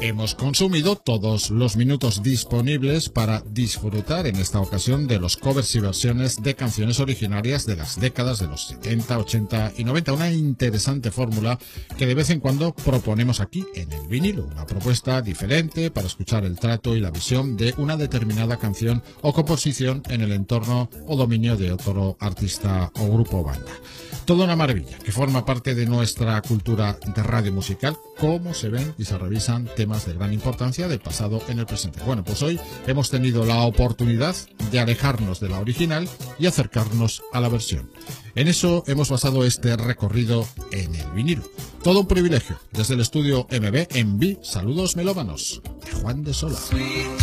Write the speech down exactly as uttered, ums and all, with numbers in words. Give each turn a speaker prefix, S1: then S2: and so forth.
S1: Hemos consumido todos los minutos disponibles para disfrutar en esta ocasión de los covers y versiones de canciones originarias de las décadas de los setenta, ochenta y noventa. Una interesante fórmula que de vez en cuando proponemos aquí en el vinilo. Una propuesta diferente para escuchar el trato y la visión de una determinada canción o composición en el entorno o dominio de otro artista o grupo o banda. Toda una maravilla que forma parte de nuestra cultura de radio musical, cómo se ven y se revisan temas de gran importancia del pasado en el presente. Bueno, pues hoy hemos tenido la oportunidad de alejarnos de la original y acercarnos a la versión. En eso hemos basado este recorrido en el vinilo. Todo un privilegio. Desde el estudio M B en V, saludos melómanos de Juan de Sola.